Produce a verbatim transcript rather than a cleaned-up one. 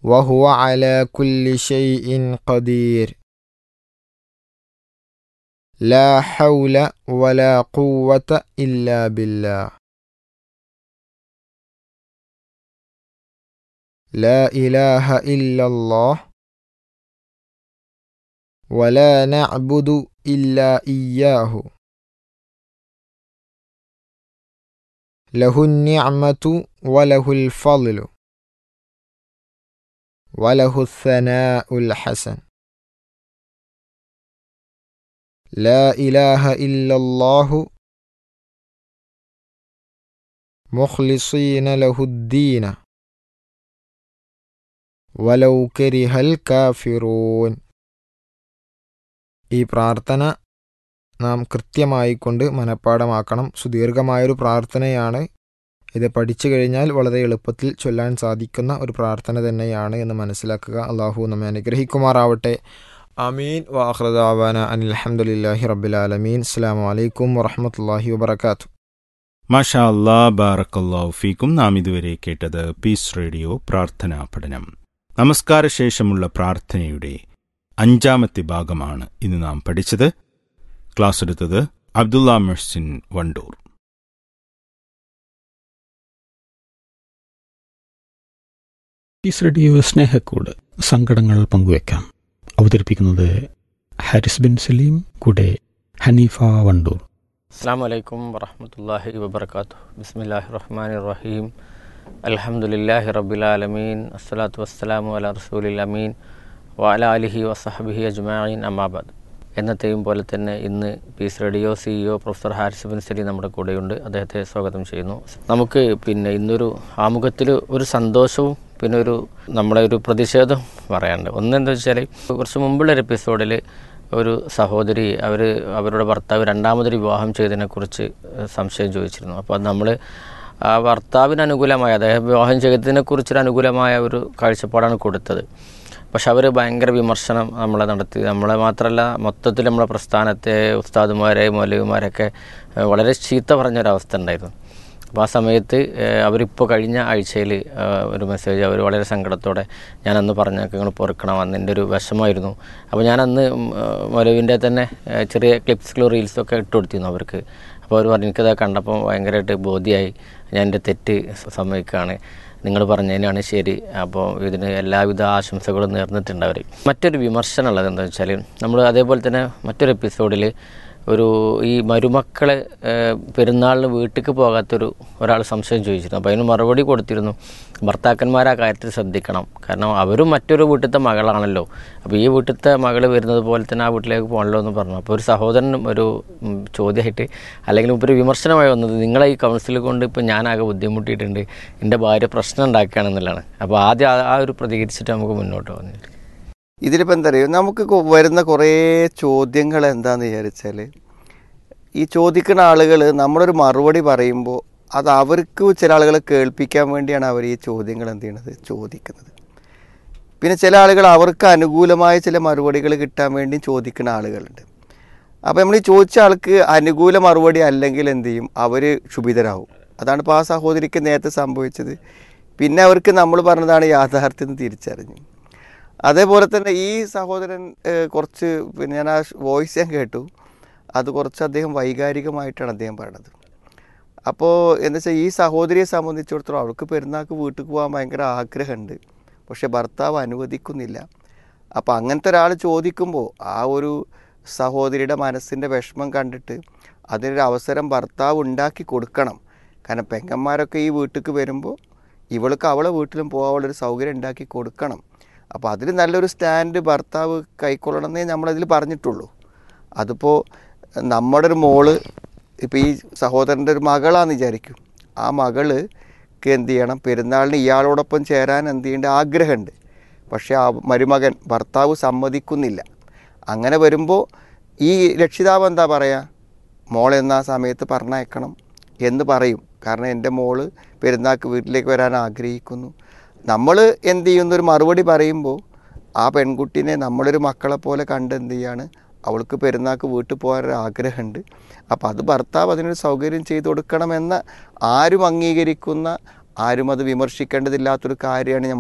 وهو على كل شيء قدير لا حول ولا قوة إلا بالله لا إله إلا الله ولا نعبد إلا إياه له النعمة وله الفضل وله الثناء الحسن لا إله إلا الله مخلصين له الدين ولو كره الكافرون. ഈ പ്രാർത്ഥന നാം കൃത്യമായി കൊണ്ട് മനഃപ്പാഠമാക്കണം. സുദീർഘമായൊരു പ്രാർത്ഥനയാണ്. ഇത് പഠിച്ചു കഴിഞ്ഞാൽ വളരെ എളുപ്പത്തിൽ ചൊല്ലാൻ സാധിക്കുന്ന ഒരു പ്രാർത്ഥന തന്നെയാണ് എന്ന് മനസ്സിലാക്കുക. അള്ളാഹു നമ്മെ അനുഗ്രഹിക്കുമാറാവട്ടെ. ആമീൻ. വആഖിറു ദഅവാന അനിൽ ഹംദുലില്ലാഹി റബ്ബിൽ ആലമീൻ. അസ്സലാമു അലൈക്കും വറഹ്മത്തുള്ളാഹി വബറകാതുഹു. മാഷാ അല്ലാ, ബാറക്കല്ലാഹു ഫീക്കും. നാം ഇതുവരെ കേട്ടത് പീസ് റേഡിയോ പ്രാർത്ഥനാ പഠനം. നമസ്കാര ശേഷമുള്ള പ്രാർത്ഥനയുടെ അഞ്ചാമത്തെ ഭാഗമാണ് ഇന്ന് നാം പഠിച്ചത്. ക്ലാസ് എടുത്തത് അബ്ദുള്ള മെഹ്സിൻ വണ്ടൂർ. പീസ് റേഡിയോ സ്നേഹക്കൂട്, സങ്കടങ്ങൾ പങ്കുവെക്കാം. അവതരിപ്പിക്കുന്നത് ഹാരിസ് ബിൻ സലീം, കൂടെ ഹനീഫ വണ്ടൂർ. അസ്സലാമു അലൈക്കും വറഹ്മത്തുള്ളാഹി വബറകാതുഹു. ബിസ്മില്ലാഹിർ റഹ്മാനിർ റഹീം. അൽഹംദുലില്ലാഹി റബ്ബിൽ ആലമീൻ. അസ്സലാത്തു വസ്സലാമു അലാ റസൂലിൽ അമീൻ വഅലാ ആലിഹി വസഹ്ബിഹി അജ്മഈൻ. അമ്മാ ബഅദ്. എന്നത്തെയും പോലെ തന്നെ ഇന്ന് piece radio CEO professor Haris bin Saleem നമ്മുടെ കൂടെയുണ്ട്. അദ്ദേഹത്തെ സ്വാഗതം ചെയ്യുന്നു. നമുക്ക് പിന്നെ ഇന്നൊരു ആമുഖത്തിൽ ഒരു സന്തോഷവും പിന്നെ ഒരു നമ്മുടെ ഒരു പ്രതിഷേധം പറയാനുണ്ട്. ഒന്നെന്താ വെച്ചാൽ, കുറച്ച് മുമ്പുള്ളൊരു എപ്പിസോഡിൽ ഒരു സഹോദരി അവർ അവരുടെ ഭർത്താവ് രണ്ടാമതൊരു വിവാഹം ചെയ്തതിനെക്കുറിച്ച് സംശയം ചോദിച്ചിരുന്നു. അപ്പോൾ അത് നമ്മൾ ആ ഭർത്താവിന് അനുകൂലമായ, അദ്ദേഹം വിവാഹം ചെയ്തതിനെക്കുറിച്ചൊരു അനുകൂലമായ ഒരു കാഴ്ചപ്പാടാണ് കൊടുത്തത്. പക്ഷെ അവർ ഭയങ്കര വിമർശനം നമ്മളെ നടത്തി. നമ്മളെ മാത്രമല്ല, മൊത്തത്തിൽ നമ്മളെ പ്രസ്ഥാനത്തെ ഉസ്താദുമാരെ മൗലവിമാരൊക്കെ വളരെ ചീത്ത പറഞ്ഞൊരവസ്ഥ ഉണ്ടായിരുന്നു. അപ്പോൾ ആ സമയത്ത് അവരിപ്പോൾ കഴിഞ്ഞ ആഴ്ചയിൽ ഒരു മെസ്സേജ്, അവർ വളരെ സങ്കടത്തോടെ, ഞാനന്ന് പറഞ്ഞൊക്കെ നിങ്ങൾ പൊറുക്കണം, അന്നെൻ്റെ ഒരു വിഷമമായിരുന്നു. അപ്പോൾ ഞാനന്ന് മൗലവിൻ്റെ തന്നെ ചെറിയ ക്ലിപ്സുകളും റീൽസൊക്കെ ഇട്ട് കൊടുത്തിരുന്നു അവർക്ക്. അപ്പോൾ അവർ പറഞ്ഞു, എനിക്കത് കണ്ടപ്പോൾ ഭയങ്കരമായിട്ട് ബോധ്യമായി, ഞാൻ എൻ്റെ തെറ്റ് സമ്മതിക്കുകയാണ്, നിങ്ങൾ പറഞ്ഞതിനാണ് ശരി. അപ്പോൾ ഇതിന് എല്ലാവിധ ആശംസകളും നേർന്നിട്ടുണ്ട് അവർ. മറ്റൊരു വിമർശനം ഉള്ളത് എന്താണെന്ന് വെച്ചാൽ, നമ്മൾ അതേപോലെ തന്നെ മറ്റൊരു എപ്പിസോഡിൽ ഒരു ഈ മരുമക്കളെ പെരുന്നാളിന് വീട്ടിലേക്ക് പോകാത്തൊരു ഒരാൾ സംശയം ചോദിച്ചിരുന്നു. അപ്പോൾ അതിന് മറുപടി കൊടുത്തിരുന്നു, ഭർത്താക്കന്മാർ ആ കാര്യത്തിൽ ശ്രദ്ധിക്കണം, കാരണം അവരും മറ്റൊരു വീട്ടിലത്തെ മകളാണല്ലോ. അപ്പോൾ ഈ വീട്ടിലത്തെ മകൾ വരുന്നത് പോലെ തന്നെ ആ വീട്ടിലേക്ക് പോകണല്ലോ എന്ന് പറഞ്ഞു. അപ്പോൾ ഒരു സഹോദരൻ ഒരു ചോദ്യമായിട്ട്, അല്ലെങ്കിൽ ഒരു വിമർശനമായി വന്നത്, നിങ്ങളെ ഈ കൗൺസിൽ കൊണ്ട് ഇപ്പോൾ ഞാനാകെ ബുദ്ധിമുട്ടിയിട്ടുണ്ട്, എൻ്റെ ഭാര്യ പ്രശ്നം ഉണ്ടാക്കുകയാണെന്നുള്ളതാണ്. അപ്പോൾ ആദ്യം ആ ഒരു പ്രതികരിച്ചിട്ട് നമുക്ക് മുന്നോട്ട് വന്നിട്ട് ഇതിലിപ്പോൾ എന്താ പറയുക, നമുക്ക് വരുന്ന കുറേ ചോദ്യങ്ങൾ എന്താണെന്ന് വിചാരിച്ചാൽ, ഈ ചോദിക്കുന്ന ആളുകൾ നമ്മളൊരു മറുപടി പറയുമ്പോൾ അത് അവർക്ക് ചില ആളുകളെ കേൾപ്പിക്കാൻ വേണ്ടിയാണ് അവർ ഈ ചോദ്യങ്ങൾ എന്ത് ചെയ്യണത്, ചോദിക്കുന്നത്. പിന്നെ ചില ആളുകൾ അവർക്ക് അനുകൂലമായ ചില മറുപടികൾ കിട്ടാൻ വേണ്ടി ചോദിക്കുന്ന ആളുകളുണ്ട്. അപ്പോൾ നമ്മൾ ഈ ചോദിച്ച ആൾക്ക് അനുകൂല മറുപടി അല്ലെങ്കിൽ എന്ത് ചെയ്യും, അവർ ക്ഷുഭിതരാകും. അതാണ് ഇപ്പോൾ ആ സഹോദരിക്ക് നേരത്തെ സംഭവിച്ചത്. പിന്നെ അവർക്ക് നമ്മൾ പറഞ്ഞതാണ് യാഥാർത്ഥ്യം എന്ന് തിരിച്ചറിഞ്ഞു. അതേപോലെ തന്നെ ഈ സഹോദരൻ കുറച്ച്, പിന്നെ ഞാൻ ആ വോയിസ് ഞാൻ കേട്ടു, അത് കുറച്ച് അദ്ദേഹം വൈകാരികമായിട്ടാണ് അദ്ദേഹം പറയണത്. അപ്പോൾ എന്താ വെച്ചാൽ, ഈ സഹോദരിയെ സംബന്ധിച്ചിടത്തോളം അവൾക്ക് പെരുന്നാൾക്ക് വീട്ടിൽ പോകാൻ ഭയങ്കര ആഗ്രഹമുണ്ട്, പക്ഷെ ഭർത്താവ് അനുവദിക്കുന്നില്ല. അപ്പോൾ അങ്ങനത്തെ ഒരാൾ ചോദിക്കുമ്പോൾ ആ ഒരു സഹോദരിയുടെ മനസ്സിൻ്റെ വിഷമം കണ്ടിട്ട് അതിനൊരു അവസരം ഭർത്താവ് ഉണ്ടാക്കി കൊടുക്കണം. കാരണം പെങ്ങന്മാരൊക്കെ ഈ വീട്ടിലേക്ക് വരുമ്പോൾ ഇവൾക്ക് അവളെ വീട്ടിലും പോകാനുള്ളൊരു സൗകര്യം ഉണ്ടാക്കി കൊടുക്കണം. അപ്പോൾ അതിൽ നല്ലൊരു സ്റ്റാൻഡ് ഭർത്താവ് കൈക്കൊള്ളണമെന്നേ നമ്മളതിൽ പറഞ്ഞിട്ടുള്ളൂ. അതിപ്പോൾ നമ്മുടെ ഒരു മോള്, ഇപ്പോൾ ഈ സഹോദരൻ്റെ ഒരു മകളാണെന്ന് വിചാരിക്കും, ആ മകൾക്ക് എന്ത് ചെയ്യണം, പെരുന്നാളിന് ഇയാളോടൊപ്പം ചേരാൻ എന്ത് ചെയ്യേണ്ട ആഗ്രഹമുണ്ട്, പക്ഷേ ആ മരുമകൻ ഭർത്താവ് സമ്മതിക്കുന്നില്ല. അങ്ങനെ വരുമ്പോൾ ഈ രക്ഷിതാവ് എന്താ പറയുക, മോളെന്നാ സമയത്ത് പറഞ്ഞയക്കണം എന്ന് പറയും. കാരണം എൻ്റെ മോള് പെരുന്നാൾക്ക് വീട്ടിലേക്ക് വരാൻ ആഗ്രഹിക്കുന്നു. നമ്മൾ എന്ത് ചെയ്യുന്നൊരു മറുപടി പറയുമ്പോൾ ആ പെൺകുട്ടീനെ നമ്മളൊരു മക്കളെ പോലെ കണ്ട് എന്ത് ചെയ്യാണ്, അവൾക്ക് പെരുന്നാൾക്ക് വീട്ടിൽ പോകാനൊരു ആഗ്രഹമുണ്ട്. അപ്പോൾ അത് ഭർത്താവ് അതിനൊരു സൗകര്യം ചെയ്തു കൊടുക്കണമെന്ന് ആരും അംഗീകരിക്കുന്ന, ആരും അത് വിമർശിക്കേണ്ടതില്ലാത്തൊരു കാര്യമാണ്